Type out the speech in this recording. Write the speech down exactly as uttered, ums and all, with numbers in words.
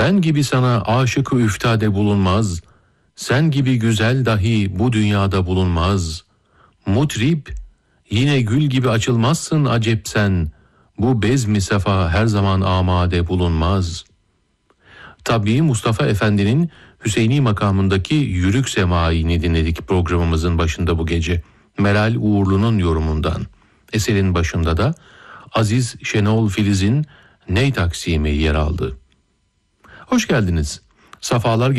Ben gibi sana aşık-ı üftade bulunmaz, sen gibi güzel dahi bu dünyada bulunmaz. Mutrip, yine gül gibi açılmazsın acep sen, bu bezmi sefa her zaman amade bulunmaz. Tabii Mustafa Efendi'nin Hüseyni makamındaki Yürük Semai'ni dinledik programımızın başında bu gece. Meral Uğurlu'nun yorumundan. Eserin başında da Aziz Şenol Filiz'in Ney Taksimi yer aldı. Hoş geldiniz. Safalar